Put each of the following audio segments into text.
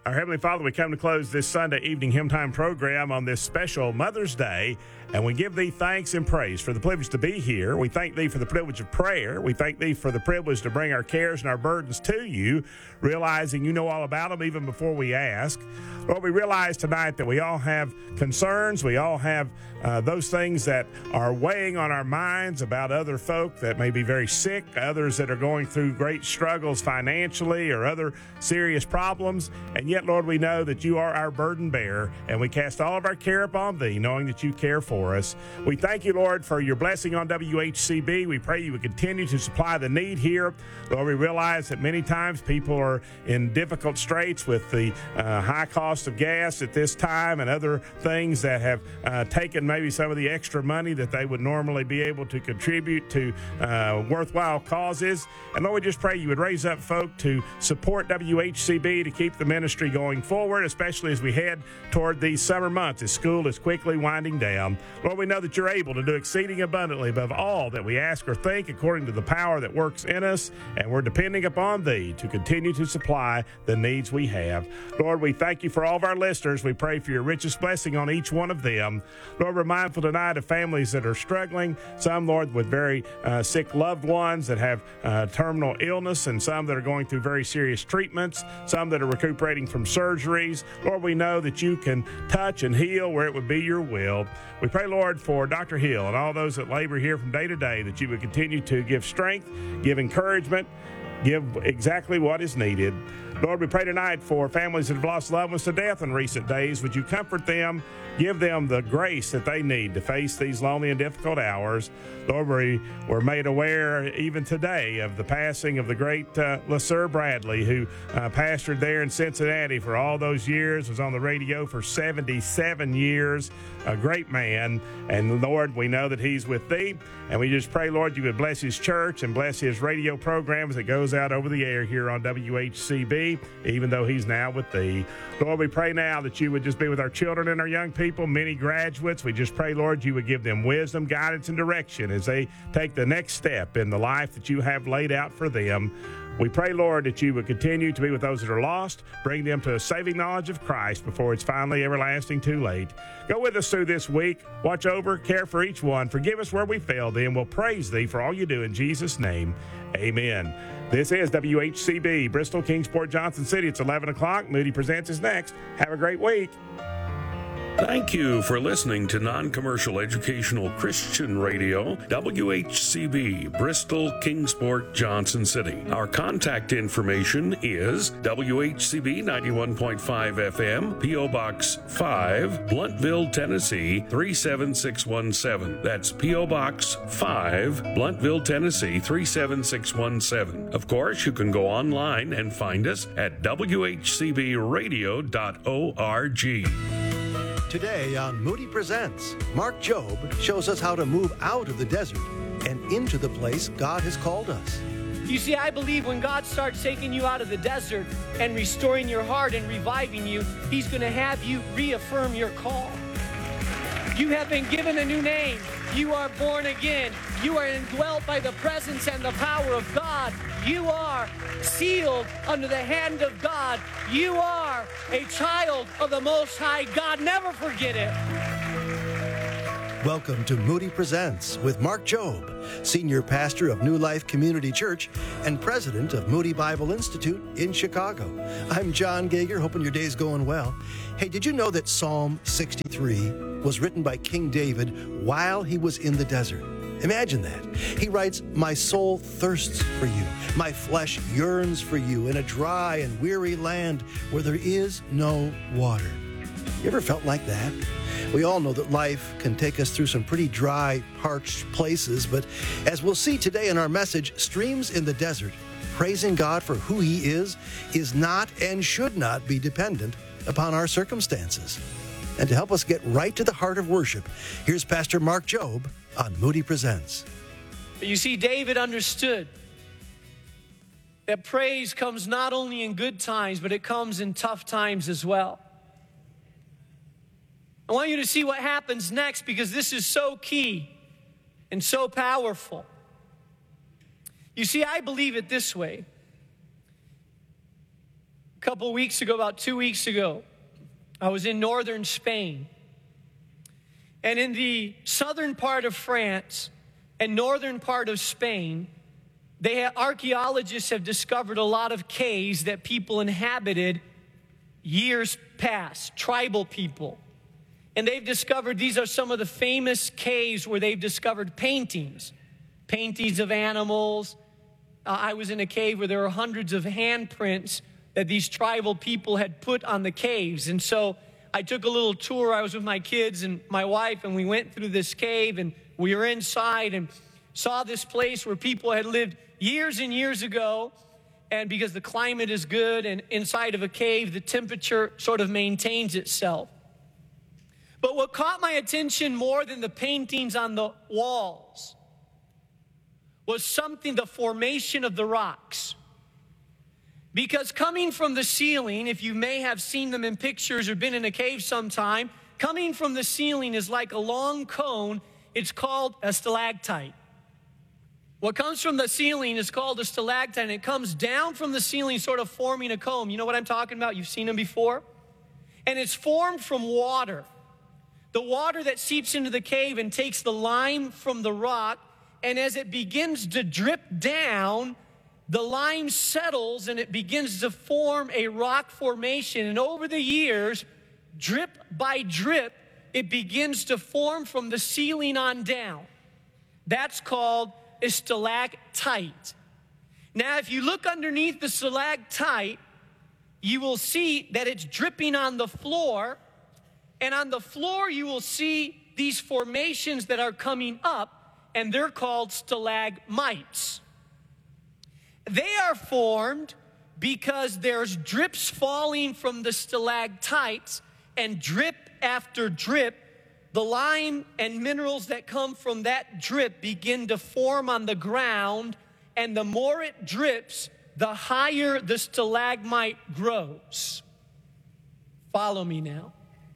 Our Heavenly Father, we come to close this Sunday evening Hymn Time program on this special Mother's Day, and we give Thee thanks and praise for the privilege to be here. We thank Thee for the privilege of prayer. We thank Thee for the privilege to bring our cares and our burdens to You, realizing You know all about them even before we ask. Lord, we realize tonight that we all have concerns. We all have those things that are weighing on our minds about other folk that may be very sick, others that are going through great struggles financially or other serious problems. And yet, Lord, we know that You are our burden bearer, and we cast all of our care upon Thee, knowing that You care for us. We thank You, Lord, for Your blessing on WHCB. We pray You would continue to supply the need here. Lord, we realize that many times people are in difficult straits with the high cost of gas at this time and other things that have taken maybe some of the extra money that they would normally be able to contribute to worthwhile causes. And Lord, we just pray You would raise up folk to support WHCB to keep the ministry going forward, especially as we head toward these summer months as school is quickly winding down. Lord, we know that You're able to do exceeding abundantly above all that we ask or think according to the power that works in us, and we're depending upon Thee to continue to supply the needs we have. Lord, we thank You for all of our listeners. We pray for Your richest blessing on each one of them. Lord, we're mindful tonight of families that are struggling, some, Lord, with very sick loved ones that have terminal illness, and some that are going through very serious treatments, some that are recuperating from surgeries. Lord, we know that You can touch and heal where it would be Your will. We pray, Lord, for Dr. Hill and all those that labor here from day to day, that You would continue to give strength, give encouragement, give exactly what is needed. Lord, we pray tonight for families that have lost loved ones to death in recent days. Would You comfort them, give them the grace that they need to face these lonely and difficult hours. Lord, we were made aware even today of the passing of the great LeSeur Bradley, who pastored there in Cincinnati for all those years, was on the radio for 77 years, a great man. And Lord, we know that he's with Thee, and we just pray, Lord, You would bless his church and bless his radio program as it goes out over the air here on WHCB, even though he's now with Thee. Lord, we pray now that You would just be with our children and our young people, many graduates. We just pray, Lord, You would give them wisdom, guidance, and direction as they take the next step in the life that You have laid out for them. We pray, Lord, that You would continue to be with those that are lost, bring them to a saving knowledge of Christ before it's finally everlasting too late. Go with us through this week. Watch over, care for each one. Forgive us where we failed Thee, and we'll praise Thee for all You do in Jesus' name. Amen. This is WHCB, Bristol, Kingsport, Johnson City. It's 11 o'clock. Moody Presents is next. Have a great week. Thank you for listening to Non-Commercial Educational Christian Radio, WHCB, Bristol, Kingsport, Johnson City. Our contact information is WHCB 91.5 FM, P.O. Box 5, Bluntville, Tennessee 37617. That's P.O. Box 5, Bluntville, Tennessee 37617. Of course, you can go online and find us at WHCBradio.org. Today on Moody Presents, Mark Jobe shows us how to move out of the desert and into the place God has called us. You see, I believe when God starts taking you out of the desert and restoring your heart and reviving you, He's going to have you reaffirm your call. You have been given a new name. You are born again. You are indwelt by the presence and the power of God. You are sealed under the hand of God. You are a child of the Most High God. Never forget it. Welcome to Moody Presents with Mark Jobe, Senior Pastor of New Life Community Church and President of Moody Bible Institute in Chicago. I'm John Gager, hoping your day's going well. Hey, did you know that Psalm 63 was written by King David while he was in the desert? Imagine that. He writes, "My soul thirsts for You. My flesh yearns for You in a dry and weary land where there is no water." You ever felt like that? We all know that life can take us through some pretty dry, parched places, but as we'll see today in our message, Streams in the Desert, praising God for who He is not and should not be dependent upon our circumstances. And to help us get right to the heart of worship, here's Pastor Mark Jobe on Moody Presents. You see, David understood that praise comes not only in good times, but it comes in tough times as well. I want you to see what happens next, because this is so key and so powerful. You see, I believe it this way. couple weeks ago, about 2 weeks ago, I was in northern Spain. And in the southern part of France and northern part of Spain, archaeologists have discovered a lot of caves that people inhabited years past, tribal people. And they've discovered these are some of the famous caves where they've discovered paintings of animals. I was in a cave where there were hundreds of handprints that these tribal people had put on the caves. And so I took a little tour. I was with my kids and my wife, and we went through this cave, and we were inside and saw this place where people had lived years and years ago. And because the climate is good, and inside of a cave, the temperature sort of maintains itself. But what caught my attention more than the paintings on the walls was the formation of the rocks. Because coming from the ceiling, if you may have seen them in pictures or been in a cave sometime, coming from the ceiling is like a long cone. It's called a stalactite. What comes from the ceiling is called a stalactite, and it comes down from the ceiling sort of forming a comb. You know what I'm talking about? You've seen them before? And it's formed from water. The water that seeps into the cave and takes the lime from the rock, and as it begins to drip down, the lime settles and it begins to form a rock formation. And over the years, drip by drip, it begins to form from the ceiling on down. That's called a stalactite. Now, if you look underneath the stalactite, you will see that it's dripping on the floor. And on the floor, you will see these formations that are coming up, and they're called stalagmites. They are formed because there's drips falling from the stalactites, and drip after drip, the lime and minerals that come from that drip begin to form on the ground, and the more it drips, the higher the stalagmite grows. Follow me now.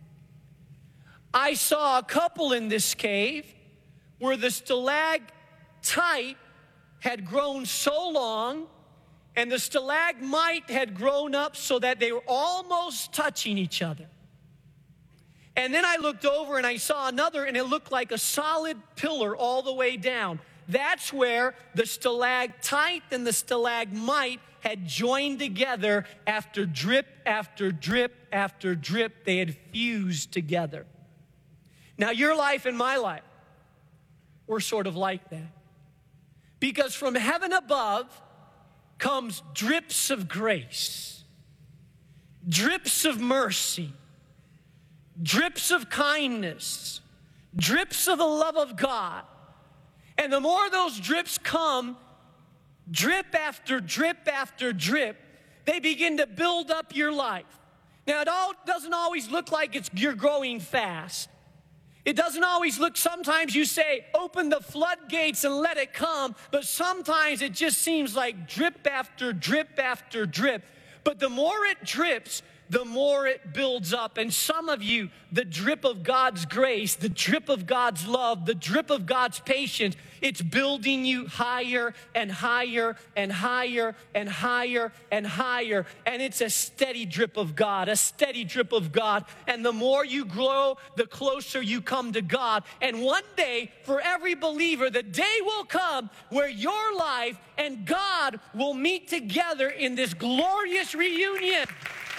I saw a couple in this cave where the stalactite had grown so long and the stalagmite had grown up so that they were almost touching each other. And then I looked over and I saw another, and it looked like a solid pillar all the way down. That's where the stalactite and the stalagmite had joined together after drip after drip after drip. They had fused together. Now, your life and my life, we're sort of like that. Because from heaven above comes drips of grace, drips of mercy, drips of kindness, drips of the love of God. And the more those drips come, drip after drip after drip, they begin to build up your life. Now, it doesn't always look like you're growing fast. It doesn't always look, sometimes you say, open the floodgates and let it come, but sometimes it just seems like drip after drip after drip. But the more it drips, the more it builds up. And some of you, the drip of God's grace, the drip of God's love, the drip of God's patience, it's building you higher and higher and higher and higher and higher. And it's a steady drip of God, a steady drip of God. And the more you grow, the closer you come to God. And one day, for every believer, the day will come where your life and God will meet together in this glorious reunion.